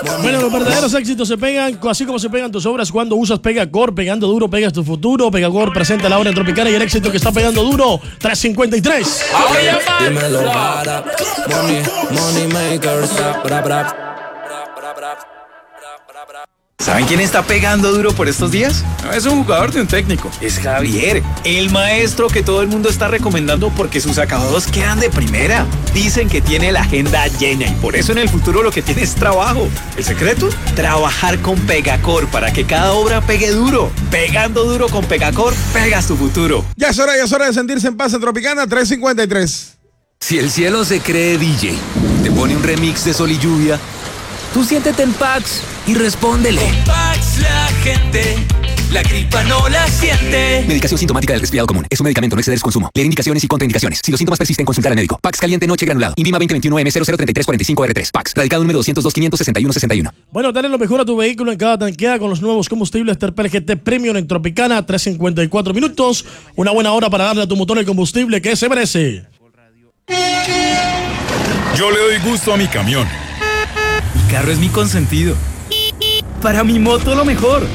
Bueno, los verdaderos éxitos se pegan, así como se pegan tus obras cuando usas Pegacor. Pegando duro, pegas tu futuro. Pegacor presenta la hora en Tropicana y el éxito que está pegando duro, 353. Dímelo, para. Money makers. ¿Saben quién está pegando duro por estos días? No es un jugador de un técnico, es Javier, el maestro que todo el mundo está recomendando porque sus acabados quedan de primera. Dicen que tiene la agenda llena y por eso en el futuro lo que tiene es trabajo. ¿El secreto? Trabajar con Pegacor para que cada obra pegue duro. Pegando duro con Pegacor, pegas tu futuro. Ya es hora de sentirse en paz en Tropicana, 353. Si el cielo se cree DJ, te pone un remix de Sol y Lluvia, tú siéntete en Pax y respóndele. Con Pax la gente, la gripa no la siente. Medicación sintomática del resfriado común. Es un medicamento, no exceder su consumo. Leer indicaciones y contraindicaciones. Si los síntomas persisten, consultar al médico. Pax caliente noche granulado. INVIMA 2021M003345R3. Pax. Radical número 202-561-61. Bueno, dale lo mejor a tu vehículo en cada tanqueada con los nuevos combustibles Terpel GT Premium en Tropicana, 3:54 minutos. Una buena hora para darle a tu motor el combustible que se merece. Yo le doy gusto a mi camión. Mi carro es mi consentido. Para mi moto lo mejor.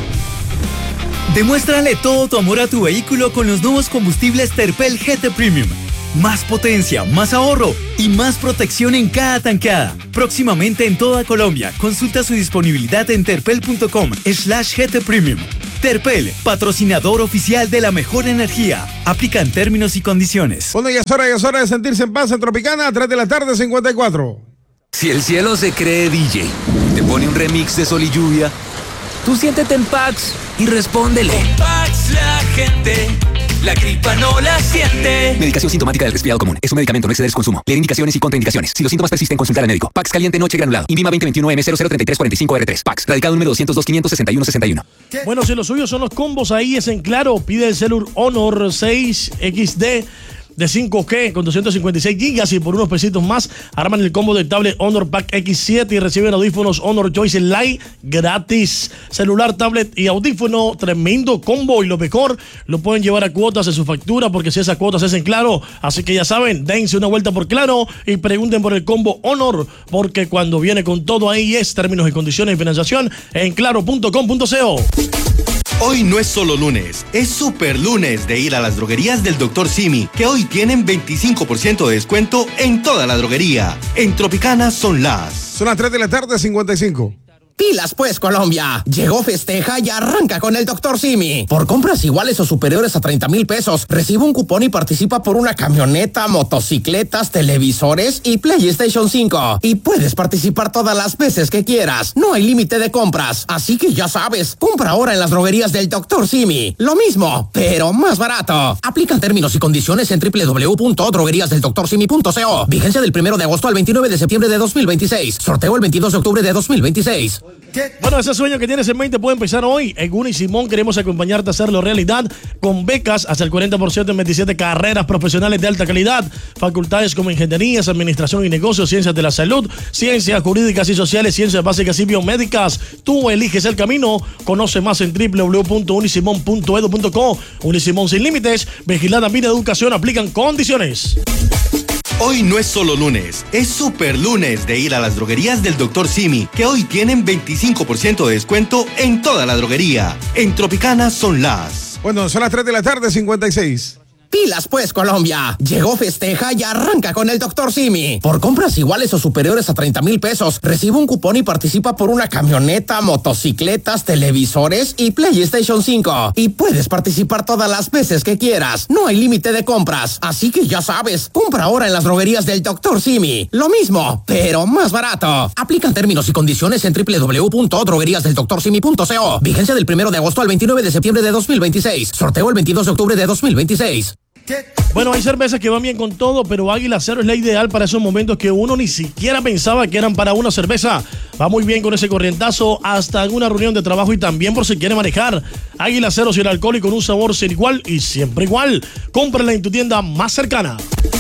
Demuéstrale todo tu amor a tu vehículo con los nuevos combustibles Terpel GT Premium. Más potencia, más ahorro y más protección en cada tanqueada. Próximamente en toda Colombia. Consulta su disponibilidad en terpel.com/GT Premium. Terpel, patrocinador oficial de la mejor energía. Aplican términos y condiciones. Bueno, ya es hora de sentirse en paz en Tropicana, 3 de la tarde, 54. Si el cielo se cree DJ, te pone un remix de Sol y Lluvia, tú siéntete en Pax y respóndele. Con Pax la gente, la gripa no la siente. Medicación sintomática del resfriado común. Es un medicamento, no exceder su consumo. Leer indicaciones y contraindicaciones. Si los síntomas persisten, consultar al médico. Pax caliente noche granulado. INVIMA 2021M003345R3. Pax. Radical número 202-561-61. Bueno, si los suyos son los combos, ahí es en Claro. Pide el Celur Honor 6 XD de 5G con 256 gigas y por unos pesitos más arman el combo del tablet Honor Pack X7 y reciben audífonos Honor Choice Lite gratis. Celular, tablet y audífono, tremendo combo, y lo mejor, lo pueden llevar a cuotas en su factura porque si esas cuotas es en Claro. Así que ya saben, dense una vuelta por Claro y pregunten por el combo Honor, porque cuando viene con todo ahí es términos y condiciones de financiación en claro.com.co. Hoy no es solo lunes, es super lunes de ir a las droguerías del Dr. Simi, que hoy tienen 25% de descuento en toda la droguería. En Tropicana son las 3 de la tarde, 55. Pilas pues, Colombia. Llegó Festeja y arranca con el Dr. Simi. Por compras iguales o superiores a 30,000 pesos, recibe un cupón y participa por una camioneta, motocicletas, televisores y PlayStation 5. Y puedes participar todas las veces que quieras. No hay límite de compras. Así que ya sabes, compra ahora en las droguerías del Dr. Simi. Lo mismo, pero más barato. Aplican términos y condiciones en www.drogueríasdeldoctorsimi.co. Vigencia del 1 de agosto al 29 de septiembre de 2026. Sorteo el 22 de octubre de 2026. Bueno, ese sueño que tienes en mente puede empezar hoy. En Unisimón queremos acompañarte a hacerlo realidad con becas hasta el 40% en 27 carreras profesionales de alta calidad. Facultades como ingenierías, administración y negocios, ciencias de la salud, ciencias jurídicas y sociales, ciencias básicas y biomédicas. Tú eliges el camino. Conoce más en www.unisimon.edu.co. Unisimón sin límites. Vigilada Mina Educación. Aplican condiciones. Hoy no es solo lunes, es super lunes de ir a las droguerías del Dr. Simi, que hoy tienen 25% de descuento en toda la droguería. En Tropicana son las... Bueno, son las 3 de la tarde, 56. Pilas pues, Colombia. Llegó Festeja y arranca con el Dr. Simi. Por compras iguales o superiores a 30,000 pesos, recibe un cupón y participa por una camioneta, motocicletas, televisores y PlayStation 5. Y puedes participar todas las veces que quieras. No hay límite de compras. Así que ya sabes, compra ahora en las droguerías del Dr. Simi. Lo mismo, pero más barato. Aplican términos y condiciones en www.drogueríasdeldoctorsimi.co. Vigencia del 1 de agosto al 29 de septiembre de 2026. Sorteo el 22 de octubre de 2026. Bueno, hay cervezas que van bien con todo, pero Águila Cero es la ideal para esos momentos que uno ni siquiera pensaba que eran para una cerveza. Va muy bien con ese corrientazo hasta en una reunión de trabajo y también por si quiere manejar. Águila Cero sin alcohol y con un sabor sin igual y siempre igual. Cómprala en tu tienda más cercana.